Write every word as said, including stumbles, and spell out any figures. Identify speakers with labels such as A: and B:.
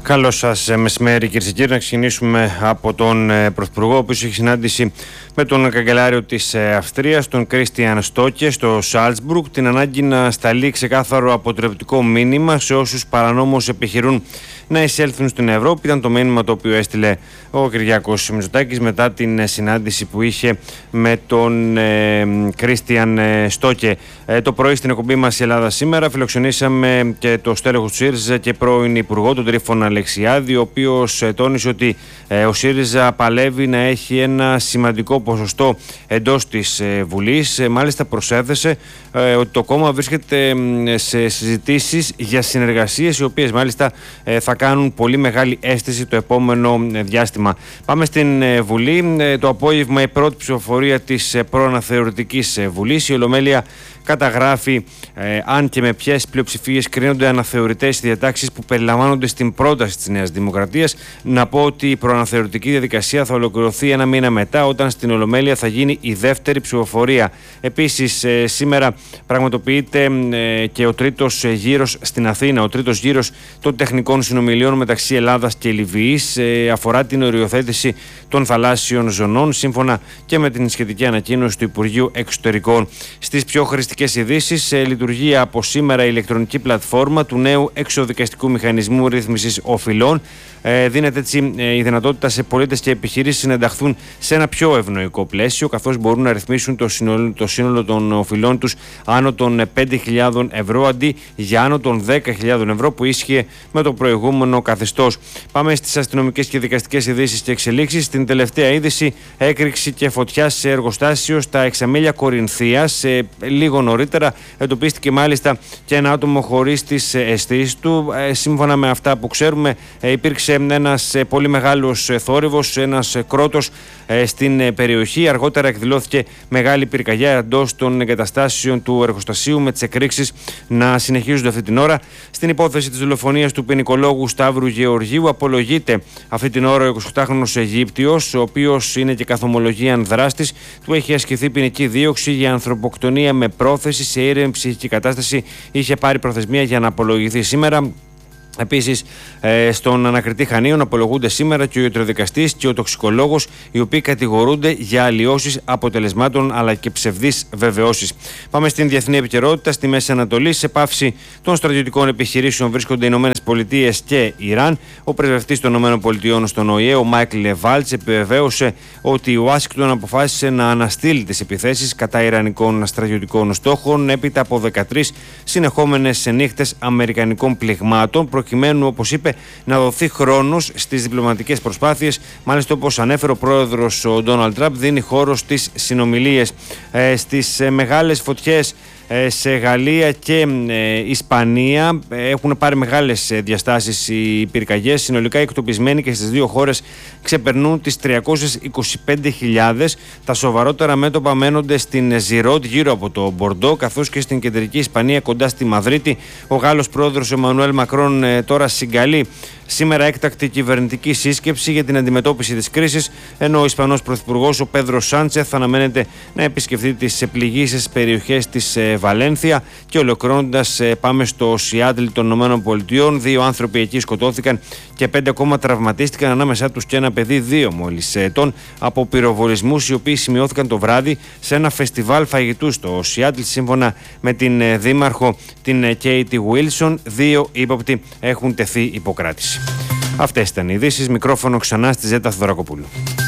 A: Καλό σας μεσημέρι, κυρίες και κύριοι. Να ξεκινήσουμε από τον Πρωθυπουργό, ο οποίος έχει συνάντηση με τον καγκελάριο της Αυστρίας, τον Κρίστιαν Στόκε, στο Σάλτσμπουργκ, την ανάγκη να σταλεί ξεκάθαρο αποτρεπτικό μήνυμα σε όσους παρανόμως επιχειρούν να εισέλθουν στην Ευρώπη. Ήταν το μήνυμα το οποίο έστειλε ο Κυριάκος Μητσοτάκης μετά την συνάντηση που είχε με τον ε, Κρίστιαν ε, Στόκε. Ε, το πρωί στην εκπομπή μας η Ελλάδα σήμερα φιλοξενήσαμε και το στέλεχος του ΣΥΡΙΖΑ και πρώην Υπουργό, τον Τρίφωνα Αλεξιάδη, ο οποίος ε, τόνισε ότι ε, ο ΣΥΡΙΖΑ παλεύει να έχει ένα σημαντικό ποσοστό εντός της ε, Βουλής. Ε, μάλιστα προσέθεσε ε, ότι το κόμμα βρίσκεται ε, σε συζητήσεις για συνεργασίες, οι οποίες μάλιστα ε, θα κάνουν πολύ μεγάλη αίσθηση το επόμενο διάστημα. Πάμε στην Βουλή. Το απόγευμα η πρώτη ψηφοφορία της προαναθεωρητικής Βουλής. Η Ολομέλεια καταγράφει ε, αν και με ποιες πλειοψηφίες κρίνονται αναθεωρητές οι διατάξεις που περιλαμβάνονται στην πρόταση της Νέας Δημοκρατίας. Να πω ότι η προαναθεωρητική διαδικασία θα ολοκληρωθεί ένα μήνα μετά, όταν στην Ολομέλεια θα γίνει η δεύτερη ψηφοφορία. Επίσης, ε, σήμερα πραγματοποιείται ε, και ο τρίτος γύρος στην Αθήνα. Ο τρίτος γύρος των τεχνικών συνομιλιών μεταξύ Ελλάδας και Λιβύης ε, αφορά την οριοθέτηση των θαλάσσιων ζωνών, σύμφωνα και με την σχετική ανακοίνωση του Υπουργείου Εξωτερικών. Στις πιο χρηστικές ειδήσεις, ε, λειτουργεί από σήμερα η ηλεκτρονική πλατφόρμα του νέου εξωδικαστικού μηχανισμού ρύθμισης οφειλών. Ε, δίνεται έτσι ε, η δυνατότητα σε πολίτες και επιχειρήσεις να ενταχθούν σε ένα πιο ευνοϊκό πλαίσιο, καθώς μπορούν να ρυθμίσουν το σύνολο, το σύνολο των οφειλών τους άνω των πέντε χιλιάδες ευρώ, αντί για άνω των δέκα χιλιάδες ευρώ που ίσχυε με το προηγούμενο καθεστώς. Πάμε στις αστυνομικές και δικαστικές ειδήσεις και εξελίξεις. Στην τελευταία είδηση, έκρηξη και φωτιά σε εργοστάσιο στα Εξαμήλια Κορινθίας. Ε, λίγο νωρίτερα εντοπίστηκε μάλιστα και ένα άτομο χωρίς τις αισθήσεις του. Ε, σύμφωνα με αυτά που ξέρουμε, ε, υπήρξε ένας ε, πολύ μεγάλος ε, θόρυβος, ένας ε, κρότος ε, στην ε, περιοχή. Αργότερα εκδηλώθηκε μεγάλη πυρκαγιά εντός των εγκαταστάσεων του εργοστασίου, με τις εκρήξεις να συνεχίζονται αυτή την ώρα. Στην υπόθεση της δολοφονίας του ποινικολόγου Σταύρου Γεωργίου απολογείται αυτή την ώρα ο εικοσιοκτάχρονος Αιγύπτιος, ο οποίος είναι και καθ' ομολογίαν δράστης. Του έχει ασκηθεί ποινική δίωξη για ανθρωποκτονία με πρόθεση σε ήρεμη ψυχική κατάσταση. Είχε πάρει προθεσμία για να απολογηθεί σήμερα. Επίσης, ε, στον ανακριτή Χανίων απολογούνται σήμερα και ο ιατροδικαστής και ο τοξικολόγος, οι οποίοι κατηγορούνται για αλλοιώσεις αποτελεσμάτων αλλά και ψευδείς βεβαιώσεις. Πάμε στην διεθνή επικαιρότητα. Στη Μέση Ανατολή, σε πάυση των στρατιωτικών επιχειρήσεων βρίσκονται οι Ηνωμένες Πολιτείες και Ιράν. Ο πρεσβευτής των Ηνωμένων Πολιτειών στον Ο Η Ε, ο Μάικλ Βάλτς, επιβεβαίωσε ότι η Ουάσιγκτον αποφάσισε να αναστείλει τις επιθέσεις κατά ιρανικών στρατιωτικών στόχων έπειτα από δεκατρείς συνεχόμενες νύχτες αμερικανικών πληγμάτων, προκειμένου, όπως είπε, να δοθεί χρόνος στις διπλωματικές προσπάθειες. Μάλιστα, όπως ανέφερε ο πρόεδρος ο Ντόναλντ Τραμπ, δίνει χώρο στις συνομιλίες. Ε, στις ε, μεγάλες φωτιές ε, σε Γαλλία και ε, Ισπανία ε, έχουν πάρει μεγάλες ε, διαστάσεις οι πυρκαγιές. Συνολικά οι εκτοπισμένοι και στις δύο χώρες ξεπερνούν τις τριακόσιες είκοσι πέντε χιλιάδες. Τα σοβαρότερα μέτωπα μένονται στην Ζιρόντ γύρω από το Μπορντό, καθώς και στην κεντρική Ισπανία κοντά στη Μαδρίτη. Ο Γάλλος πρόεδρος Εμμανουέλ Μακρόν ε, τώρα συγκαλεί σήμερα έκτακτη κυβερνητική σύσκεψη για την αντιμετώπιση της κρίσης, ενώ ο Ισπανός Πρωθυπουργός ο Πέδρο Σάντσεθ αναμένεται να επισκεφθεί τις πληγήσεις περιοχές της ε, Βαλένθια. Και ολοκληρώνοντας, ε, πάμε στο Σιάτλ των Ηνωμένων Πολιτειών. Δύο άνθρωποι εκεί σκοτώθηκαν και πέντε ακόμα τραυματίστηκαν, ανάμεσά τους και ένα παιδί δύο μόλις ετών, από πυροβολισμούς οι οποίοι σημειώθηκαν το βράδυ σε ένα φεστιβάλ φαγητού στο Σιάτλ. Σύμφωνα με την ε, δήμαρχο, την Κέιτι Βίλσον, δύο ύποπτοι έχουν τεθεί υποκράτηση. Αυτές ήταν οι ειδήσεις. Μικρόφωνο ξανά στη Ζέτα Θοδωρακοπούλου.